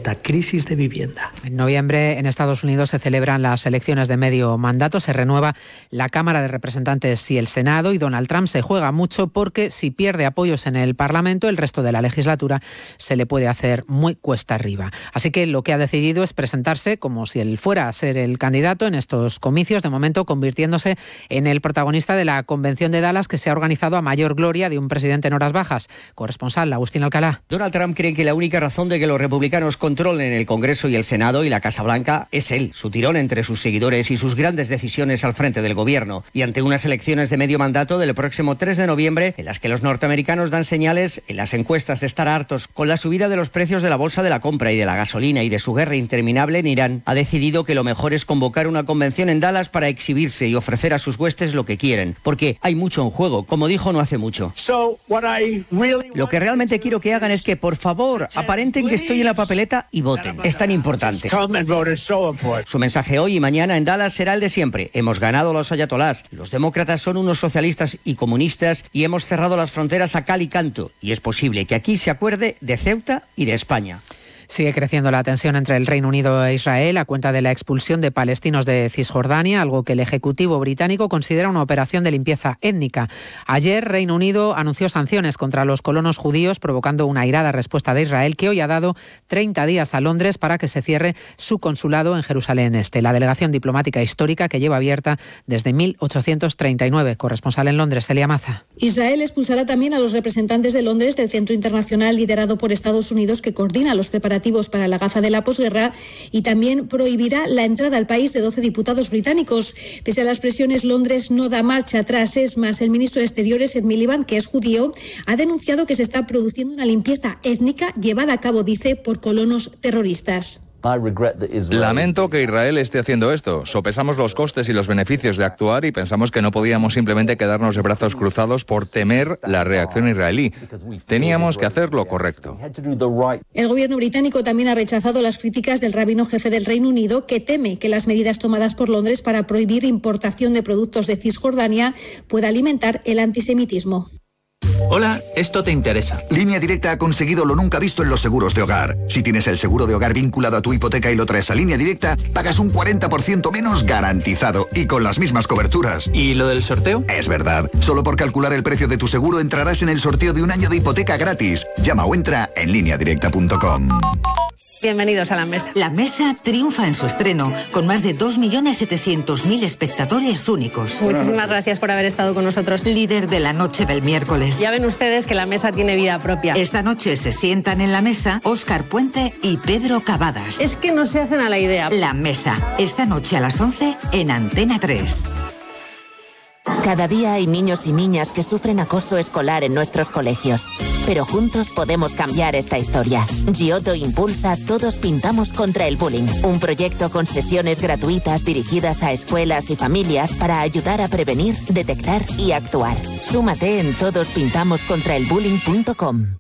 esta crisis de vivienda. En noviembre en Estados Unidos se celebran las elecciones de medio mandato, se renueva la Cámara de Representantes y el Senado y Donald Trump se juega mucho porque si pierde apoyos en el Parlamento, el resto de la legislatura se le puede hacer muy cuesta arriba. Así que lo que ha decidido es presentarse como si él fuera a ser el candidato en estos comicios, de momento convirtiéndose en el protagonista de la convención de Dallas que se ha organizado a mayor gloria de un presidente en horas bajas. Corresponsal Agustín Alcalá. Donald Trump cree que la única razón de que los republicanos controlen el Congreso y el Senado y la Casa Blanca es él, su tirón entre sus seguidores y sus grandes decisiones al frente del gobierno. Y ante unas elecciones de medio mandato del próximo 3 de noviembre, en las que los norteamericanos dan señales en las encuestas de estar hartos con la subida de los precios de la bolsa de la compra y de la gasolina y de su guerra interminable en Irán, ha decidido que lo mejor es convocar una convención en Dallas para exhibirse y ofrecer a sus huestes lo que quieren, porque hay mucho en juego, como dijo no hace mucho. Lo que realmente quiero que hagan es que, por favor, aparenten que estoy en la papeleta y voten. Es tan importante. Su mensaje hoy y mañana en Dallas será el de siempre. Hemos ganado a los ayatolás. Los demócratas son unos socialistas y comunistas y hemos cerrado las fronteras a cal y canto. Y es posible que aquí se acuerde de Ceuta y de España. Sigue creciendo la tensión entre el Reino Unido e Israel a cuenta de la expulsión de palestinos de Cisjordania, algo que el Ejecutivo británico considera una operación de limpieza étnica. Ayer, Reino Unido anunció sanciones contra los colonos judíos, provocando una airada respuesta de Israel, que hoy ha dado 30 días a Londres para que se cierre su consulado en Jerusalén Este, la delegación diplomática histórica que lleva abierta desde 1839. Corresponsal en Londres, Celia Maza. Israel expulsará también a los representantes de Londres del Centro Internacional liderado por Estados Unidos que coordina los preparativos para la Gaza de la posguerra y también prohibirá la entrada al país de 12 diputados británicos. Pese a las presiones, Londres no da marcha atrás. Es más, el ministro de Exteriores, Ed Miliband, que es judío, ha denunciado que se está produciendo una limpieza étnica llevada a cabo, dice, por colonos terroristas. Lamento que Israel esté haciendo esto. Sopesamos los costes y los beneficios de actuar y pensamos que no podíamos simplemente quedarnos de brazos cruzados por temer la reacción israelí. Teníamos que hacer lo correcto. El gobierno británico también ha rechazado las críticas del rabino jefe del Reino Unido, que teme que las medidas tomadas por Londres para prohibir importación de productos de Cisjordania pueda alimentar el antisemitismo. Hola, esto te interesa. Línea Directa ha conseguido lo nunca visto en los seguros de hogar. Si tienes el seguro de hogar vinculado a tu hipoteca y lo traes a Línea Directa, pagas un 40% menos garantizado y con las mismas coberturas. ¿Y lo del sorteo? Es verdad. Solo por calcular el precio de tu seguro entrarás en el sorteo de un año de hipoteca gratis. Llama o entra en lineadirecta.com. Bienvenidos a La Mesa. La Mesa triunfa en su estreno, con más de 2.700.000 espectadores únicos. Muchísimas gracias por haber estado con nosotros. Líder de la noche del miércoles. Ya ven ustedes que La Mesa tiene vida propia. Esta noche se sientan en la mesa Óscar Puente y Pedro Cavadas. Es que no se hacen a la idea. La Mesa, esta noche a las 11 en Antena 3. Cada día hay niños y niñas que sufren acoso escolar en nuestros colegios. Pero juntos podemos cambiar esta historia. Giotto impulsa Todos Pintamos contra el Bullying, un proyecto con sesiones gratuitas dirigidas a escuelas y familias para ayudar a prevenir, detectar y actuar. Súmate en todospintamoscontraelbullying.com.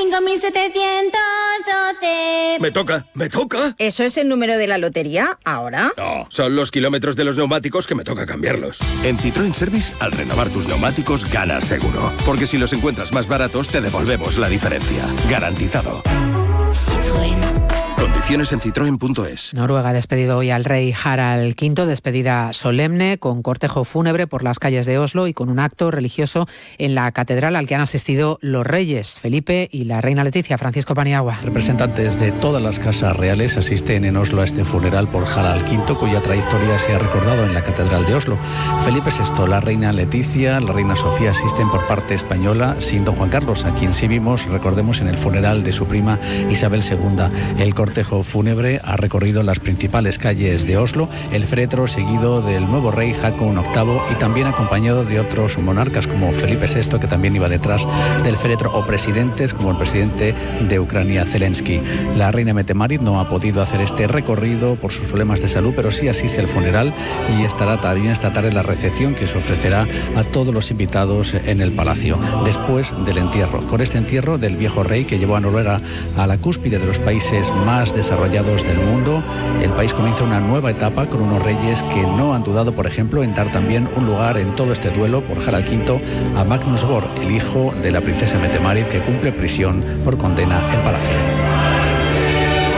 45.712. Me toca. ¿Eso es el número de la lotería ahora? No, son los kilómetros de los neumáticos que me toca cambiarlos. En Citroën Service, al renovar tus neumáticos, ganas seguro. Porque si los encuentras más baratos, te devolvemos la diferencia. Garantizado. Citroën. Condiciones en citroen.es. Noruega ha despedido hoy al rey Harald V, despedida solemne, con cortejo fúnebre por las calles de Oslo y con un acto religioso en la catedral al que han asistido los reyes Felipe y la reina Leticia. Francisco Paniagua. Representantes de todas las casas reales asisten en Oslo a este funeral por Harald V, cuya trayectoria se ha recordado en la catedral de Oslo. Felipe VI, la reina Leticia, la reina Sofía asisten por parte española, sin don Juan Carlos, a quien sí vimos, recordemos, en el funeral de su prima Isabel II. El cortejo fúnebre ha recorrido las principales calles de Oslo, el féretro seguido del nuevo rey Haakon VIII y también acompañado de otros monarcas como Felipe VI, que también iba detrás del féretro, o presidentes como el presidente de Ucrania, Zelensky. La reina Mette-Marit no ha podido hacer este recorrido por sus problemas de salud, pero sí asiste al funeral y estará también esta tarde la recepción que se ofrecerá a todos los invitados en el palacio, después del entierro. Con este entierro del viejo rey que llevó a Noruega a la cúspide de los países más desarrollados del mundo, el país comienza una nueva etapa con unos reyes que no han dudado, por ejemplo, en dar también un lugar en todo este duelo por Harald V a Magnus Borg, el hijo de la princesa Mette-Marit, que cumple prisión por condena en palacio. La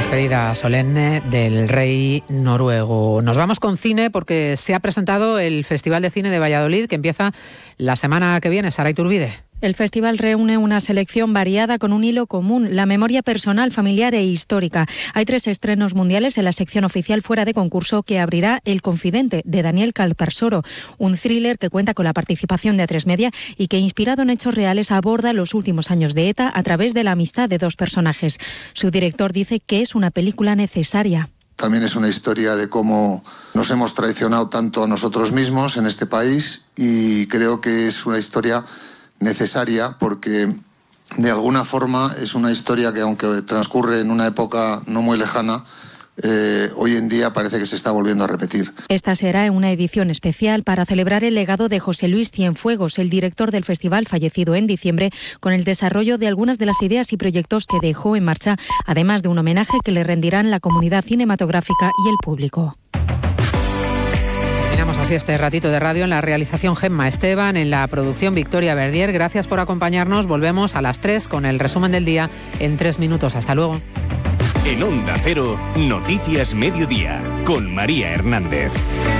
Despedida solemne del rey noruego. Nos vamos con cine porque se ha presentado el Festival de Cine de Valladolid, que empieza la semana que viene. Sara Iturbide. El festival reúne una selección variada con un hilo común, la memoria personal, familiar e histórica. Hay 3 estrenos mundiales en la sección oficial fuera de concurso que abrirá El Confidente, de Daniel Calparsoro, un thriller que cuenta con la participación de A3 y que, inspirado en hechos reales, aborda los últimos años de ETA a través de la amistad de 2 personajes. Su director dice que es una película necesaria. También es una historia de cómo nos hemos traicionado tanto a nosotros mismos en este país, y creo que es una historia necesaria porque de alguna forma es una historia que, aunque transcurre en una época no muy lejana, hoy en día parece que se está volviendo a repetir. Esta será una edición especial para celebrar el legado de José Luis Cienfuegos, el director del festival, fallecido en diciembre, con el desarrollo de algunas de las ideas y proyectos que dejó en marcha, además de un homenaje que le rendirán la comunidad cinematográfica y el público. Terminamos así este ratito de radio. En la realización, Gemma Esteban, en la producción, Victoria Verdier. Gracias por acompañarnos. Volvemos a las 3 con el resumen del día en 3 minutos. Hasta luego. En Onda Cero, Noticias Mediodía, con María Hernández.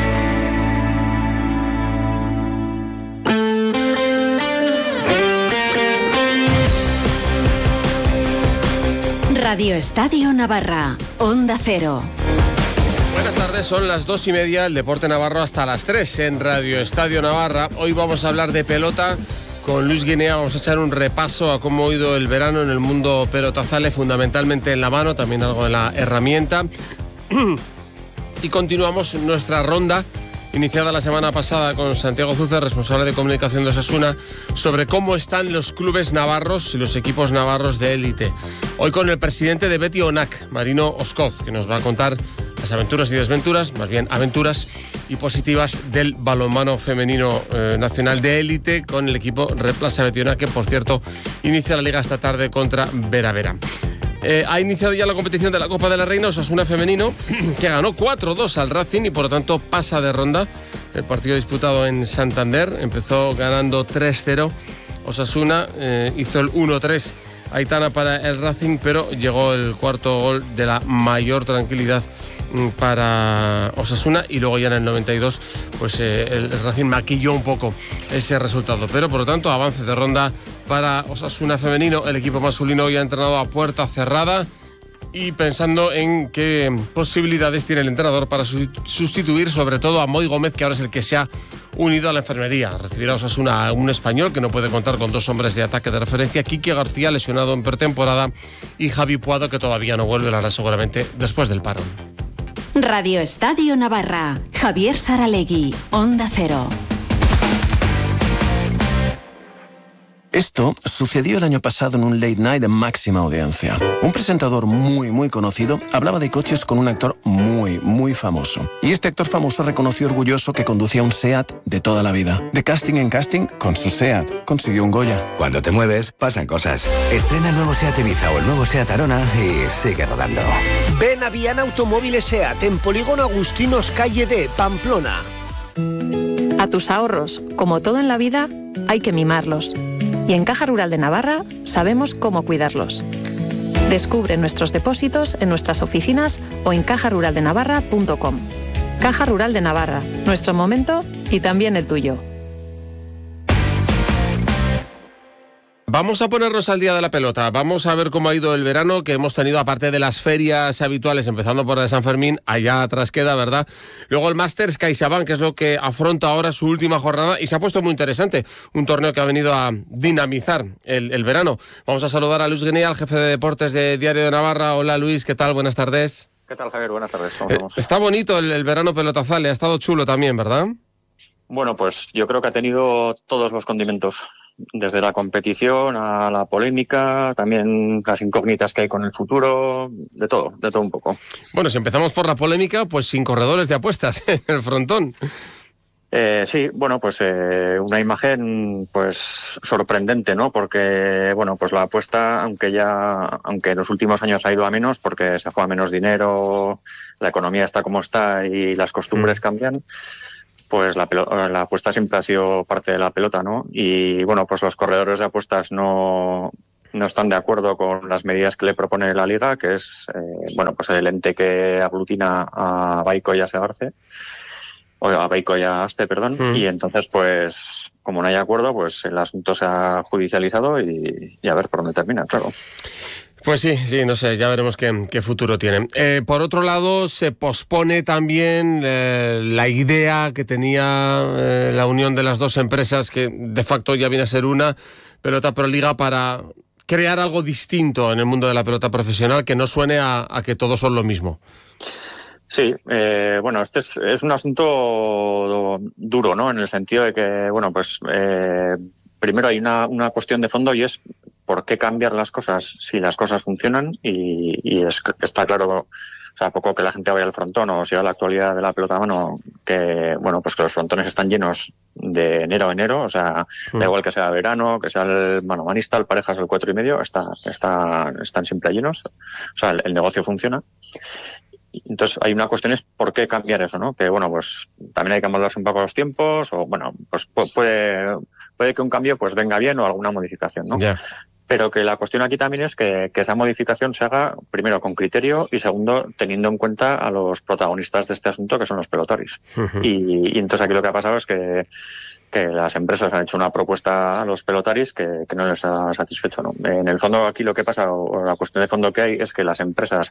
Radio Estadio Navarra, Onda Cero. Buenas tardes, son las 2:30, el Deporte Navarro hasta las 3 en Radio Estadio Navarra. Hoy vamos a hablar de pelota con Luis Guinea. Vamos a echar un repaso a cómo ha ido el verano en el mundo pelotazale, fundamentalmente en la mano, también algo en la herramienta. Y continuamos nuestra ronda, iniciada la semana pasada con Santiago Zuce, responsable de comunicación de Osasuna, sobre cómo están los clubes navarros y los equipos navarros de élite. Hoy con el presidente de Beti Onak, Marino Oscoz, que nos va a contar las aventuras y desventuras, más bien aventuras y positivas del balonmano femenino nacional de élite con el equipo Red Plaza Beti Onak, que por cierto inicia la liga esta tarde contra Vera Vera. Ha iniciado ya la competición de la Copa de la Reina. Osasuna femenino, que ganó 4-2 al Racing y por lo tanto pasa de ronda. El partido disputado en Santander empezó ganando 3-0. Osasuna hizo el 1-3 Aitana para el Racing, pero llegó el cuarto gol de la mayor tranquilidad para Osasuna, y luego ya en el 92 pues el Racing maquilló un poco ese resultado, pero por lo tanto avance de ronda para Osasuna femenino. El equipo masculino hoy ha entrenado a puerta cerrada y pensando en qué posibilidades tiene el entrenador para sustituir sobre todo a Moy Gómez, que ahora es el que se ha unido a la enfermería. Recibirá Osasuna a un español que no puede contar con 2 hombres de ataque de referencia: Quique García, lesionado en pretemporada, y Javi Puado, que todavía no vuelve, lo hará seguramente después del parón. Radio Estadio Navarra, Javier Saralegui, Onda Cero. Esto sucedió el año pasado en un late night de máxima audiencia. Un presentador muy conocido hablaba de coches con un actor muy famoso. Y este actor famoso reconoció orgulloso que conducía un SEAT de toda la vida. De casting en casting, con su SEAT consiguió un Goya. Cuando te mueves, pasan cosas. Estrena el nuevo SEAT Ibiza o el nuevo SEAT Arona y sigue rodando. Ven a Viana Automóviles SEAT en Polígono Agustinos, calle D, Pamplona. A tus ahorros, como todo en la vida, hay que mimarlos. Y en Caja Rural de Navarra sabemos cómo cuidarlos. Descubre nuestros depósitos en nuestras oficinas o en cajaruraldenavarra.com. Caja Rural de Navarra, nuestro momento y también el tuyo. Vamos a ponernos al día de la pelota. Vamos a ver cómo ha ido el verano que hemos tenido, aparte de las ferias habituales, empezando por la de San Fermín, allá atrás queda, ¿verdad? Luego el Masters CaixaBank, que es lo que afronta ahora su última jornada y se ha puesto muy interesante. Un torneo que ha venido a dinamizar el verano. Vamos a saludar a Luis Guinea, el jefe de deportes de Diario de Navarra. Hola Luis, ¿qué tal? Buenas tardes. ¿Qué tal, Javier? Buenas tardes. ¿Cómo estamos? Está bonito el verano pelotazale, ha estado chulo también, ¿verdad? Bueno, pues yo creo que ha tenido todos los condimentos. Desde la competición a la polémica, también las incógnitas que hay con el futuro, de todo un poco. Bueno, si empezamos por la polémica, pues sin corredores de apuestas en el frontón. Sí, bueno, pues una imagen pues sorprendente, ¿no? Porque, bueno, pues la apuesta, aunque en los últimos años ha ido a menos porque se juega menos dinero, la economía está como está y las costumbres cambian, pues la apuesta siempre ha sido parte de la pelota, ¿no? Y bueno, pues los corredores de apuestas no no están de acuerdo con las medidas que le propone la Liga, que es pues el ente que aglutina a Baico y a Segarce, o a Baico y a Aspe, perdón, y entonces pues como no hay acuerdo, pues el asunto se ha judicializado y a ver por dónde termina, claro. Pues sí, no sé, ya veremos qué futuro tiene. Por otro lado, se pospone también la idea que tenía la unión de las dos empresas, que de facto ya viene a ser una, Pelota Pro Liga, para crear algo distinto en el mundo de la pelota profesional, que no suene a que todos son lo mismo. Sí, este es un asunto duro, ¿no? En el sentido de que, primero hay una cuestión de fondo, y es por qué cambiar las cosas si las cosas funcionan, y está claro, poco que la gente vaya al frontón o siga la actualidad de la pelota a mano, que que los frontones están llenos de enero a enero, da igual que sea verano, que sea el manomanista, el parejas, el 4,5, están siempre llenos, el negocio funciona. Entonces hay una cuestión, es por qué cambiar eso, ¿no? Que también hay que amoldarse un poco a los tiempos, o puede que un cambio venga bien, o alguna modificación, ¿no? Yeah. Pero que la cuestión aquí también es que esa modificación se haga, primero, con criterio, y segundo, teniendo en cuenta a los protagonistas de este asunto, que son los pelotaris. Uh-huh. Y entonces aquí lo que ha pasado es que las empresas han hecho una propuesta a los pelotaris que no les ha satisfecho, ¿no? En el fondo, aquí lo que pasa, o la cuestión de fondo que hay, es que las empresas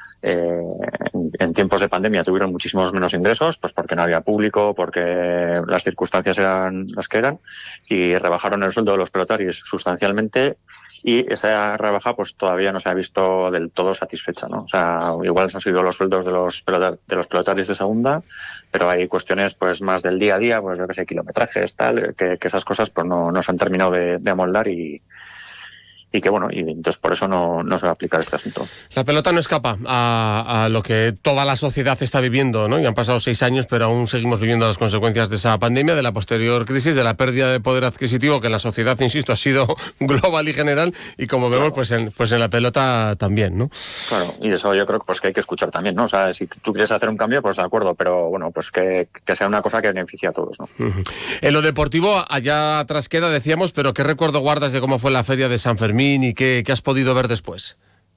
en tiempos de pandemia tuvieron muchísimos menos ingresos, pues porque no había público, porque las circunstancias eran las que eran, y rebajaron el sueldo de los pelotaris sustancialmente, y esa rebaja pues todavía no se ha visto del todo satisfecha, ¿no? Igual han sido los sueldos de los pelotaris de segunda, pero hay cuestiones pues más del día a día, pues yo que sé, kilometrajes, tal, que esas cosas pues no se han terminado de amoldar, y que y entonces por eso no se va a aplicar este asunto. La pelota no escapa a lo que toda la sociedad está viviendo, ¿no? Y han pasado 6 años, pero aún seguimos viviendo las consecuencias de esa pandemia, de la posterior crisis, de la pérdida de poder adquisitivo, que en la sociedad, insisto, ha sido global y general, y como vemos, claro, pues en la pelota también, ¿no? Claro, y eso yo creo que hay que escuchar también, ¿no? Si tú quieres hacer un cambio, pues de acuerdo, pero que sea una cosa que beneficie a todos, ¿no? Uh-huh. En lo deportivo, allá atrás queda, decíamos, pero ¿qué recuerdo guardas de cómo fue la feria de San Fermín y qué has podido ver después?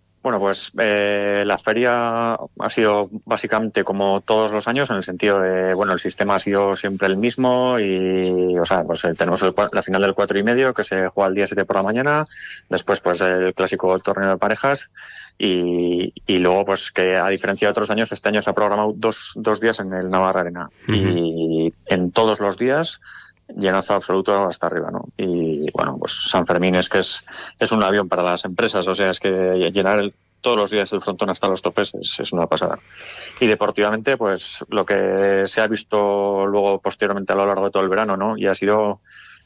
La feria ha sido básicamente como todos los años, en el sentido de, el sistema ha sido siempre el mismo, y, tenemos la final del 4,5, que se juega el día 7 por la mañana, después, el clásico torneo de parejas, y luego, que a diferencia de otros años, este año se ha programado dos días en el Navarra Arena, uh-huh, y en todos los días llenazo absoluto hasta arriba, ¿no? Y San Fermín es un avión para las empresas, es que llenar todos los días el frontón hasta los topes es una pasada. Y deportivamente, lo que se ha visto luego posteriormente a lo largo de todo el verano, ¿no? Y ha sido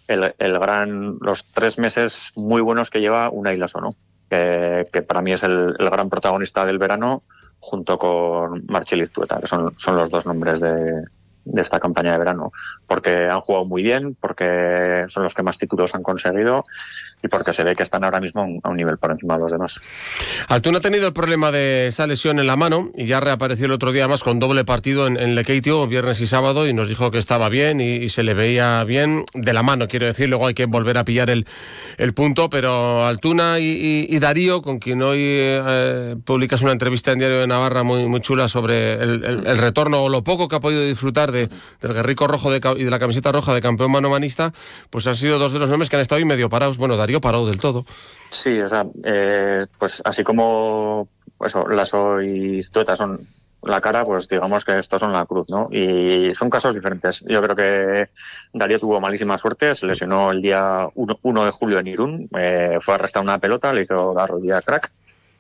los 3 meses muy buenos que lleva Unai Laso, ¿no? Que para mí es el gran protagonista del verano, junto con Marcel Iztueta, que son los dos nombres de esta campaña de verano, porque han jugado muy bien, porque son los que más títulos han conseguido, y porque se ve que están ahora mismo a un nivel por encima de los demás. Altuna ha tenido el problema de esa lesión en la mano, y ya reapareció el otro día más con doble partido en Lekeitio, viernes y sábado, y nos dijo que estaba bien y se le veía bien de la mano, quiero decir. Luego hay que volver a pillar el punto, pero Altuna y Darío, con quien hoy publicas una entrevista en Diario de Navarra muy, muy chula sobre el retorno, o lo poco que ha podido disfrutar del guerrico rojo y de la camiseta roja de campeón manomanista, pues han sido 2 de los nombres que han estado ahí medio parados. Darío paró del todo. Sí, así como Laso y Iztueta son la cara, digamos que estos son la cruz, ¿no? Y son casos diferentes. Yo creo que Darío tuvo malísima suerte, se lesionó el día 1 de julio en Irún, fue a arrastrar una pelota, le hizo la rodilla crack,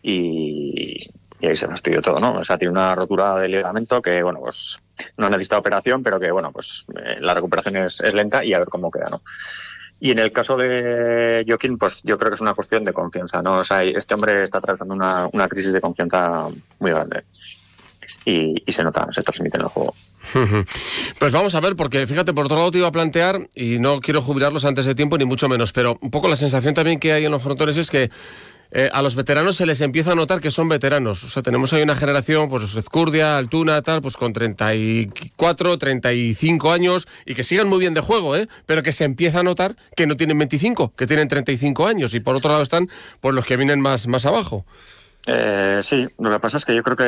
y ahí se fastidió todo, ¿no? Tiene una rotura de ligamento que, no necesita operación, pero que, la recuperación es lenta, y a ver cómo queda, ¿no? Y en el caso de Joaquín, yo creo que es una cuestión de confianza, ¿no? Este hombre está atravesando una crisis de confianza muy grande. Y se nota, se transmite en el juego. Pues vamos a ver, porque fíjate, por otro lado te iba a plantear, y no quiero jubilarlos antes de tiempo, ni mucho menos, pero un poco la sensación también que hay en los frontones es que a los veteranos se les empieza a notar que son veteranos. O sea, tenemos ahí una generación, pues Ezcurdia, Altuna, tal, pues con 34, 35 años y que siguen muy bien de juego, pero que se empieza a notar que no tienen 25, que tienen 35 años y por otro lado están pues los que vienen más abajo. Sí, lo que pasa es que yo creo que